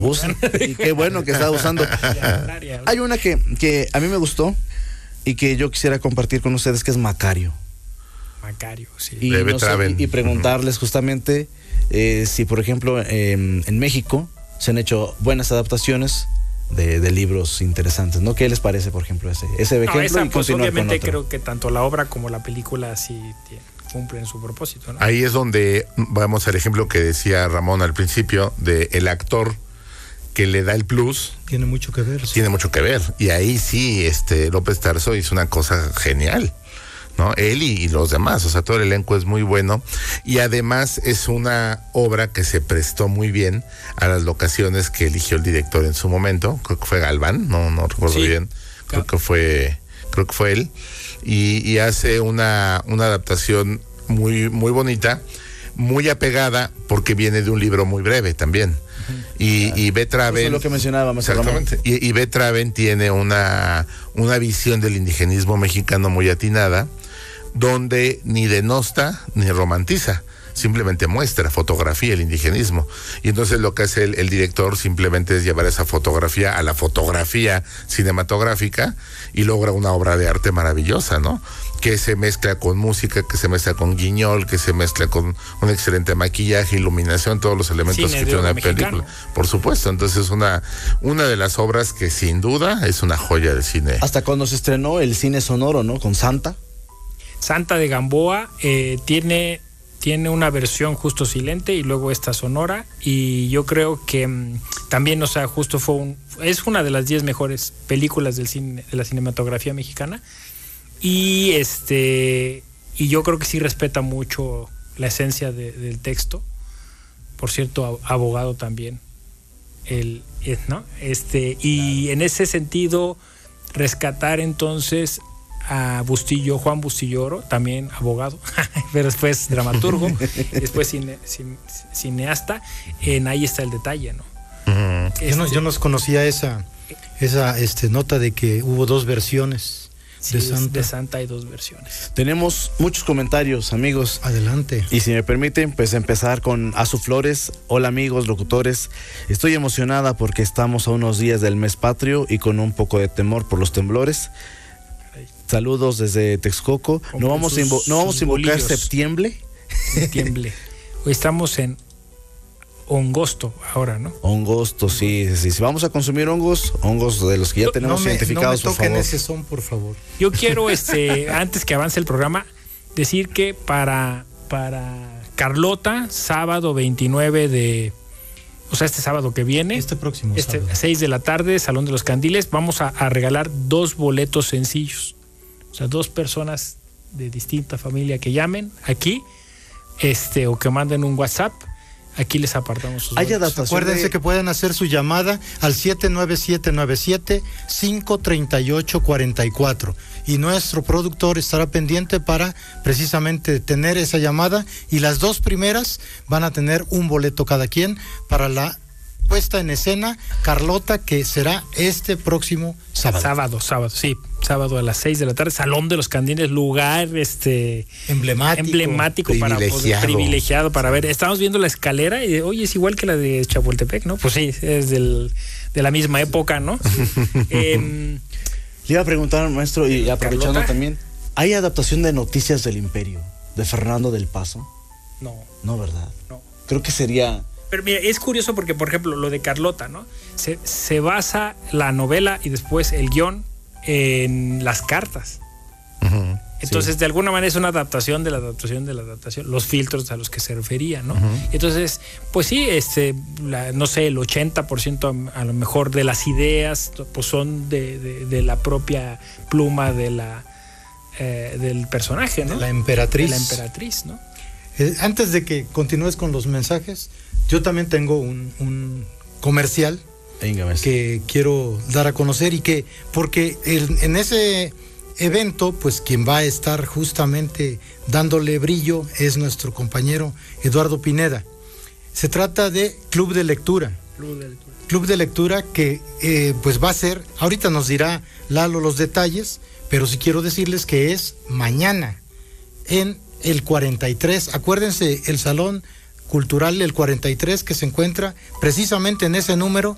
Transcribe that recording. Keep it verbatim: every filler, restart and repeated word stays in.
usa. Y qué bueno que está usando. Hay una que, que a mí me gustó y que yo quisiera compartir con ustedes, que es Macario. Macario, sí. Y, de no sé, y, y preguntarles justamente eh, si, por ejemplo, eh, en México se han hecho buenas adaptaciones de, de libros interesantes, ¿no? ¿Qué les parece, por ejemplo, ese, ese no, ejemplo? esa, Y pues, continuar obviamente con otro. creo que tanto la obra como la película sí tiene, cumplen su propósito, ¿no? Ahí es donde vamos al ejemplo que decía Ramón al principio, de el actor que le da el plus. Tiene mucho que ver. Sí. Tiene mucho que ver. Y ahí sí, este López Tarso hizo una cosa genial, ¿no? Él y, y los demás, o sea, todo el elenco es muy bueno. Y además es una obra que se prestó muy bien a las locaciones que eligió el director en su momento. Creo que fue Galván, no, no recuerdo sí, bien. Creo claro. que fue, creo que fue él. Y, y hace una, una adaptación muy, muy bonita, muy apegada, porque viene de un libro muy breve también. Y, Claro. y Betraven, eso es lo que mencionaba maestro exactamente, Ramón. y, y Betraven tiene una, una visión del indigenismo mexicano muy atinada, donde ni denosta ni romantiza, simplemente muestra, fotografía el indigenismo. Y entonces lo que hace el, el director simplemente es llevar esa fotografía a la fotografía cinematográfica y logra una obra de arte maravillosa, ¿no? Que se mezcla con música, que se mezcla con guiñol, que se mezcla con un excelente maquillaje, iluminación, todos los elementos Cine que de tiene oro una mexicano. película. Por supuesto, entonces es una, una de las obras que sin duda es una joya del cine. Hasta cuando se estrenó el cine sonoro, ¿no? Con Santa. Santa de Gamboa eh, tiene, tiene una versión justo silente y luego esta sonora, y yo creo que mmm, también, o sea, justo fue un, es una de las diez mejores películas del cine, de la cinematografía mexicana, y este y yo creo que sí respeta mucho la esencia de, del texto. Por cierto, abogado también, el, ¿no? Este, y en ese sentido rescatar entonces a Bustillo, Juan Bustillo, también abogado, pero después dramaturgo, después cine, cine, cineasta, en ahí está el detalle, ¿no? Uh-huh. Este, yo no, yo no conocía esa, esa este, nota de que hubo dos versiones sí, de Santa. De Santa hay dos versiones. Tenemos muchos comentarios, amigos. Adelante. Y si me permiten, pues empezar con Azu Flores. Hola, amigos locutores. Estoy emocionada porque estamos a unos días del mes patrio y con un poco de temor por los temblores. Saludos desde Texcoco. Con No vamos, sus, a, invo- no vamos a invocar bolillos. septiembre. Septiembre. Hoy estamos en hongosto ahora, ¿no? Hongosto, sí, sí, sí. Vamos a consumir hongos, hongos de los que ya No, tenemos no me, identificados, no me por toquen favor. ese son, por favor. Yo quiero, este, antes que avance el programa, decir que para, para Carlota, sábado veintinueve de... O sea, este sábado que viene, Este próximo este sábado. seis de la tarde, Salón de los Candiles, vamos a, a regalar dos boletos sencillos. O sea, dos personas de distinta familia que llamen aquí, este, o que manden un WhatsApp. Aquí les apartamos sus Hay boletos. adaptación Acuérdense de- que pueden hacer su llamada al siete nueve siete nueve siete cinco tres ocho cuatro cuatro y nuestro productor estará pendiente para precisamente tener esa llamada, y las dos primeras van a tener un boleto cada quien para la puesta en escena Carlota, que será este próximo sábado. Sábado, sábado, sí, sábado a las seis de la tarde, Salón de los Candiles, lugar este Emblemático. emblemático para poder, Privilegiado. privilegiado para ver. Estamos viendo la escalera y oye, es igual que la de Chapultepec, ¿no? Pues sí, es del, de la misma época, ¿no? eh, Le iba a preguntar, maestro, y aprovechando Carlota. también, ¿hay adaptación de Noticias del Imperio de Fernando del Paso? no, No, ¿verdad? no. Creo que sería... Pero mira, es curioso porque, por ejemplo, lo de Carlota, ¿no? Se, se basa la novela y después el guión en las cartas. Uh-huh. Entonces, sí, de alguna manera es una adaptación de la adaptación de la adaptación, los filtros a los que se refería, ¿no? Uh-huh. Entonces, pues sí, este, la, no sé, el ochenta por ciento a, a lo mejor de las ideas pues son de, de, de la propia pluma de la eh, del personaje, ¿no? De la emperatriz. De la emperatriz, ¿no? Eh, antes de que continúes con los mensajes, yo también tengo un, un comercial Venga, que quiero dar a conocer, y que, porque el, en ese evento, pues quien va a estar justamente dándole brillo es nuestro compañero Eduardo Pineda. Se trata de Club de Lectura. Club de Lectura. Club de Lectura que eh, pues va a ser, ahorita nos dirá Lalo los detalles, pero sí quiero decirles que es mañana en el cuarenta y tres, acuérdense, el Salón Cultural del cuarenta y tres, que se encuentra precisamente en ese número